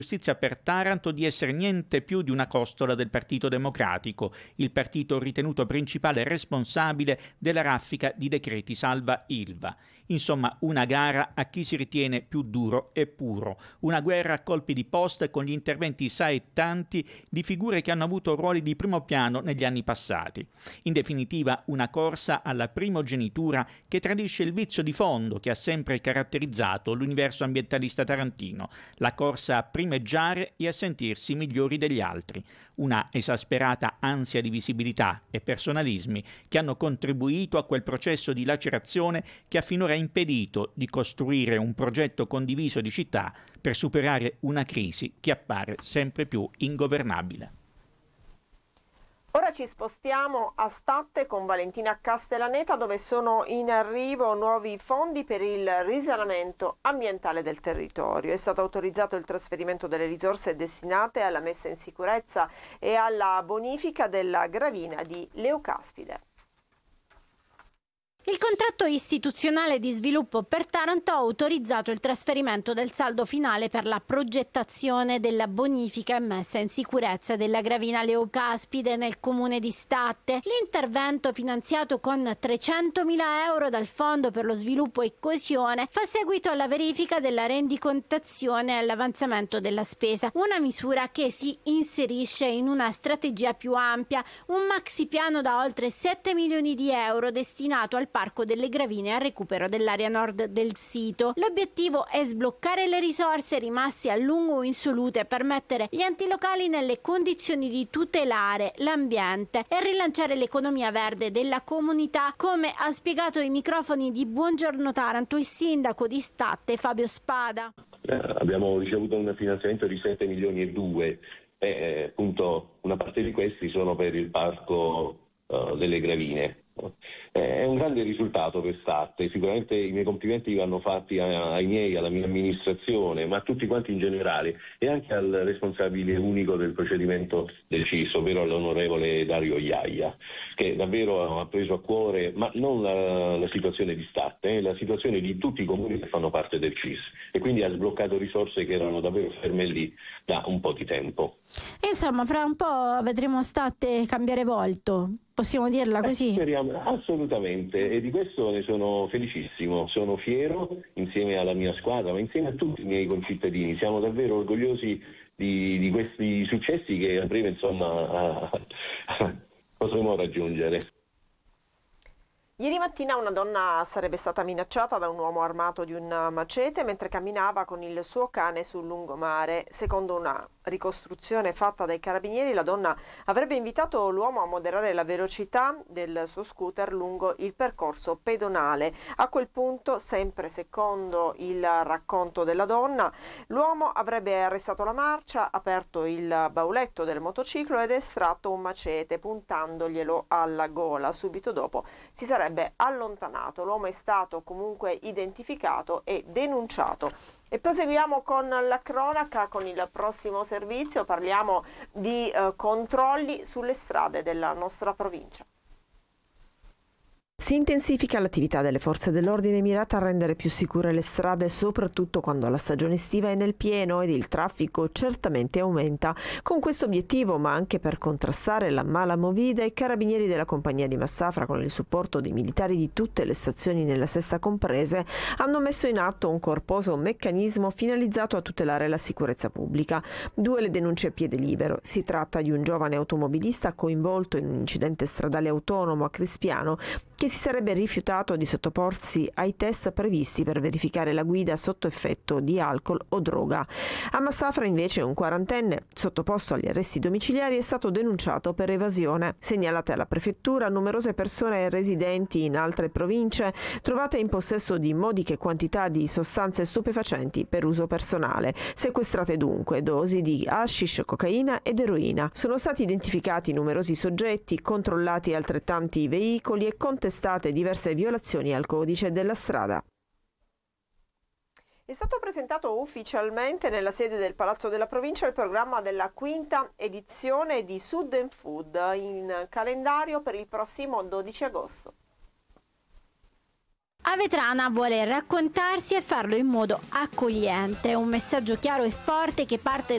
Giustizia per Taranto di essere niente più di una costola del Partito Democratico, il partito ritenuto principale responsabile della raffica di decreti salva Ilva. Insomma, una gara a chi si ritiene più duro e puro, una guerra a colpi di posta con gli interventi saettanti di figure che hanno avuto ruoli di primo piano negli anni passati. In definitiva, una corsa alla primogenitura che tradisce il vizio di fondo che ha sempre caratterizzato l'universo ambientalista tarantino, la corsa a primeggiare e a sentirsi migliori degli altri, una esasperata ansia di visibilità e personalismi che hanno contribuito a quel processo di lacerazione che ha finora impedito di costruire un progetto condiviso di città per superare una crisi che appare sempre più ingovernabile. Ora ci spostiamo a Statte con Valentina Castellaneta, dove sono in arrivo nuovi fondi per il risanamento ambientale del territorio. È stato autorizzato il trasferimento delle risorse destinate alla messa in sicurezza e alla bonifica della gravina di Leucaspide. Il contratto istituzionale di sviluppo per Taranto ha autorizzato il trasferimento del saldo finale per la progettazione della bonifica e messa in sicurezza della gravina Leucaspide nel comune di Statte. L'intervento, finanziato con 300.000 euro dal Fondo per lo sviluppo e coesione, fa seguito alla verifica della rendicontazione e all'avanzamento della spesa, una misura che si inserisce in una strategia più ampia, un maxi piano da oltre 7 milioni di euro destinato al Parco delle Gravine e al recupero dell'area nord del sito. L'obiettivo è sbloccare le risorse rimaste a lungo insolute per mettere gli enti locali nelle condizioni di tutelare l'ambiente e rilanciare l'economia verde della comunità, come ha spiegato ai microfoni di Buongiorno Taranto il sindaco di Statte Fabio Spada. Abbiamo ricevuto un finanziamento di 7 milioni e 2 e appunto una parte di questi sono per il Parco delle Gravine. È un grande risultato per Statte, sicuramente i miei complimenti vanno fatti ai miei, alla mia amministrazione, ma a tutti quanti in generale e anche al responsabile unico del procedimento del CIS, ovvero l'onorevole Dario Iaia, che davvero ha preso a cuore, ma non la situazione di Statte, la situazione di tutti i comuni che fanno parte del CIS e quindi ha sbloccato risorse che erano davvero ferme lì da un po' di tempo. Insomma, fra un po' vedremo Statte cambiare volto. Possiamo dirla così? Speriamo, assolutamente, e di questo ne sono felicissimo, sono fiero insieme alla mia squadra, ma insieme a tutti i miei concittadini. Siamo davvero orgogliosi di questi successi che a breve potremo raggiungere. Ieri mattina una donna sarebbe stata minacciata da un uomo armato di un macete mentre camminava con il suo cane sul lungomare. Secondo una ricostruzione fatta dai carabinieri, la donna avrebbe invitato l'uomo a moderare la velocità del suo scooter lungo il percorso pedonale. A quel punto, sempre secondo il racconto della donna, l'uomo avrebbe arrestato la marcia, aperto il bauletto del motociclo ed estratto un macete puntandoglielo alla gola. Subito dopo si sarebbe allontanato. L'uomo è stato comunque identificato e denunciato. E proseguiamo con la cronaca, con il prossimo servizio. Parliamo di controlli sulle strade della nostra provincia. Si intensifica l'attività delle forze dell'ordine mirata a rendere più sicure le strade, soprattutto quando la stagione estiva è nel pieno ed il traffico certamente aumenta. Con questo obiettivo, ma anche per contrastare la mala movida, i carabinieri della compagnia di Massafra, con il supporto dei militari di tutte le stazioni nella stessa comprese, hanno messo in atto un corposo meccanismo finalizzato a tutelare la sicurezza pubblica. 2 le denunce a piede libero. Si tratta di un giovane automobilista coinvolto in un incidente stradale autonomo a Crispiano che si sarebbe rifiutato di sottoporsi ai test previsti per verificare la guida sotto effetto di alcol o droga. A Massafra invece un 40enne sottoposto agli arresti domiciliari è stato denunciato per evasione. Segnalate alla prefettura numerose persone residenti in altre province trovate in possesso di modiche quantità di sostanze stupefacenti per uso personale. Sequestrate dunque dosi di hashish, cocaina ed eroina. Sono stati identificati numerosi soggetti, controllati altrettanti veicoli e contestate diverse violazioni al codice della strada. È stato presentato ufficialmente nella sede del Palazzo della Provincia il programma della 5ª edizione di Sud and Food, in calendario per il prossimo 12 agosto. Avetrana vuole raccontarsi e farlo in modo accogliente, un messaggio chiaro e forte che parte